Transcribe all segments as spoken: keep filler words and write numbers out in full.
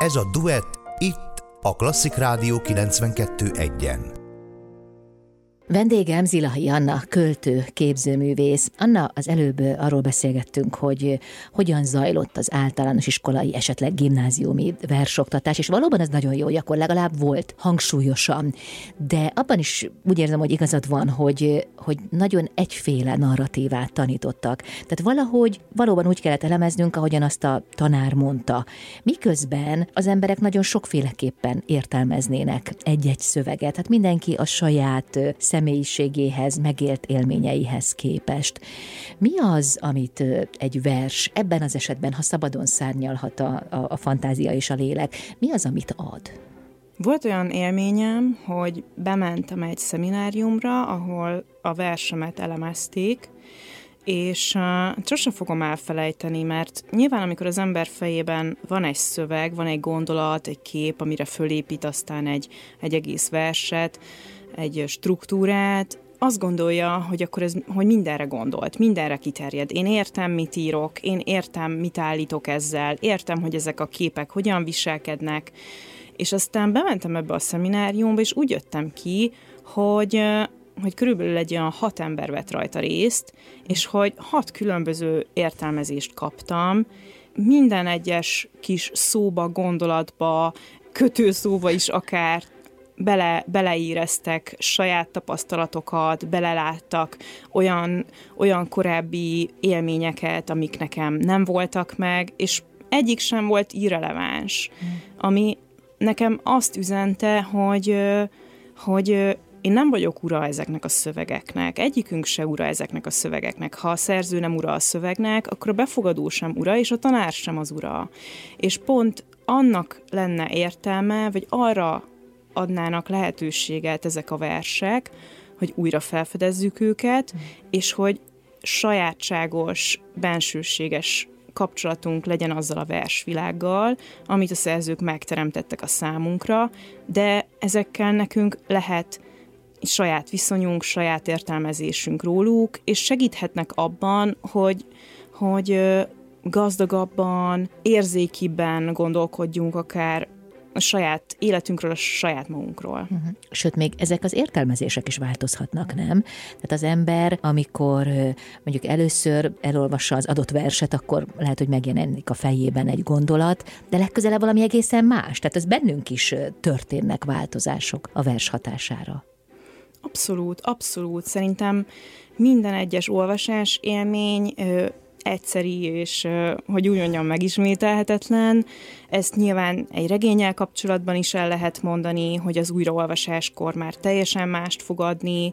Ez a Duett itt a Klasszik Rádió kilencvenkettő egyen. Vendégem Zilahi Anna, költő, képzőművész. Anna, az előbb arról beszélgettünk, hogy hogyan zajlott az általános iskolai, esetleg gimnáziumi versoktatás, és valóban ez nagyon jó, hogy akkor legalább volt hangsúlyosan. De abban is úgy érzem, hogy igazad van, hogy, hogy nagyon egyféle narratívát tanítottak. Tehát valahogy valóban úgy kellett elemeznünk, ahogyan azt a tanár mondta. Miközben az emberek nagyon sokféleképpen értelmeznének egy-egy szöveget. Hát mindenki a saját személyiségéhez, megélt élményeihez képest. Mi az, amit egy vers, ebben az esetben, ha szabadon szárnyalhat a, a, a fantázia és a lélek, mi az, amit ad? Volt olyan élményem, hogy bementem egy szemináriumra, ahol a versemet elemezték, és uh, sosem fogom elfelejteni, mert nyilván amikor az ember fejében van egy szöveg, van egy gondolat, egy kép, amire fölépít aztán egy, egy egész verset, egy struktúrát, azt gondolja, hogy akkor ez, hogy mindenre gondolt, mindenre kiterjed. Én értem, mit írok, én értem, mit állítok ezzel, értem, hogy ezek a képek hogyan viselkednek, és aztán bementem ebbe a szemináriumba, és úgy jöttem ki, hogy, hogy körülbelül egy olyan hat ember vett rajta részt, és hogy hat különböző értelmezést kaptam, minden egyes kis szóba, gondolatba, kötőszóba is akár, Bele, beleíreztek saját tapasztalatokat, beleláttak olyan, olyan korábbi élményeket, amik nekem nem voltak meg, és egyik sem volt irreleváns, mm. ami nekem azt üzente, hogy, hogy én nem vagyok ura ezeknek a szövegeknek, egyikünk se ura ezeknek a szövegeknek. Ha a szerző nem ura a szövegnek, akkor a befogadó sem ura, és a tanár sem az ura. És pont annak lenne értelme, vagy arra adnának lehetőséget ezek a versek, hogy újra felfedezzük őket, mm. és hogy sajátságos, bensőséges kapcsolatunk legyen azzal a versvilággal, amit a szerzők megteremtettek a számunkra, de ezekkel nekünk lehet saját viszonyunk, saját értelmezésünk róluk, és segíthetnek abban, hogy, hogy gazdagabban, érzékibben gondolkodjunk akár a saját életünkről, a saját magunkról. Uh-huh. Sőt, még ezek az értelmezések is változhatnak, nem? Tehát az ember, amikor mondjuk először elolvassa az adott verset, akkor lehet, hogy megjelenik a fejében egy gondolat, de legközelebb valami egészen más. Tehát ez bennünk is történnek változások a vers hatására. Abszolút, abszolút. Szerintem minden egyes olvasás élmény egyszeri, és hogy úgy mondjam, megismételhetetlen. Ezt nyilván egy regénnyel kapcsolatban is el lehet mondani, hogy az újraolvasáskor már teljesen mást fog adni,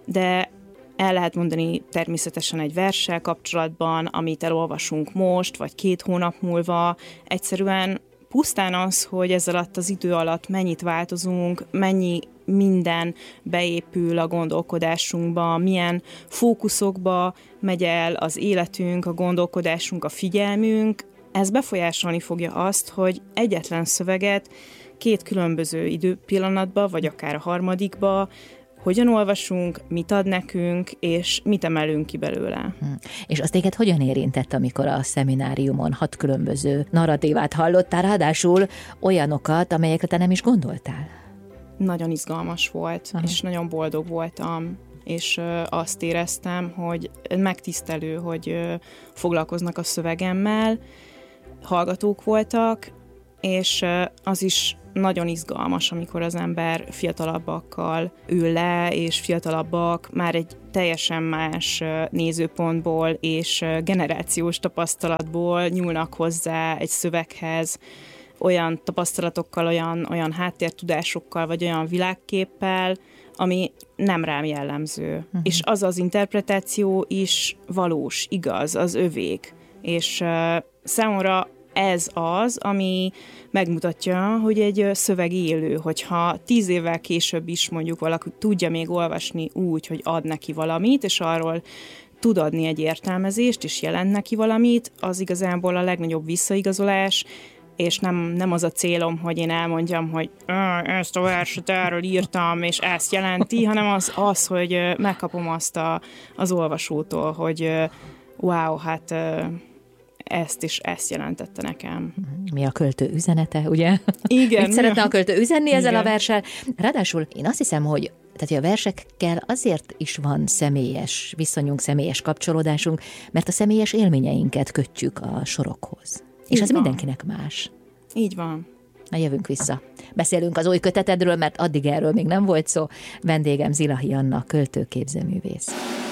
de el lehet mondani természetesen egy verssel kapcsolatban, amit elolvasunk most, vagy két hónap múlva. Egyszerűen pusztán az, hogy ez alatt az idő alatt mennyit változunk, mennyi minden beépül a gondolkodásunkba, milyen fókuszokba megy el az életünk, a gondolkodásunk, a figyelmünk, ez befolyásolni fogja azt, hogy egyetlen szöveget két különböző időpillanatba, vagy akár a harmadikba hogyan olvasunk, mit ad nekünk, és mit emelünk ki belőle. Hm. És azt téged hogyan érintett, amikor a szemináriumon hat különböző narratívát hallottál, ráadásul olyanokat, amelyekre te nem is gondoltál? Nagyon izgalmas volt, aha, és nagyon boldog voltam, és azt éreztem, hogy megtisztelő, hogy foglalkoznak a szövegemmel, hallgatók voltak, és az is nagyon izgalmas, amikor az ember fiatalabbakkal ül le, és fiatalabbak már egy teljesen más nézőpontból és generációs tapasztalatból nyúlnak hozzá egy szöveghez, olyan tapasztalatokkal, olyan, olyan háttértudásokkal, vagy olyan világképpel, ami nem rám jellemző. Uh-huh. És az az interpretáció is valós, igaz, az övék. És uh, számomra ez az, ami megmutatja, hogy egy szöveg élő, hogyha tíz évvel később is mondjuk valaki tudja még olvasni úgy, hogy ad neki valamit, és arról tud adni egy értelmezést, és jelent neki valamit, az igazából a legnagyobb visszaigazolás, és nem, nem az a célom, hogy én elmondjam, hogy ezt a verset erről írtam, és ezt jelenti, hanem az, az hogy megkapom azt a, az olvasótól, hogy wow, hát ezt is ezt jelentette nekem. Mi a költő üzenete, ugye? Igen. Mit szeretne a költő üzenni ezzel Igen. a verssel? Ráadásul én azt hiszem, hogy tehát a versekkel azért is van személyes viszonyunk, személyes kapcsolódásunk, mert a személyes élményeinket kötjük a sorokhoz. És Így ez van. mindenkinek más. Így van. Na, jövünk vissza. Beszélünk az új kötetedről, mert addig erről még nem volt szó. Vendégem Zilahi Anna, költő, képzőművész.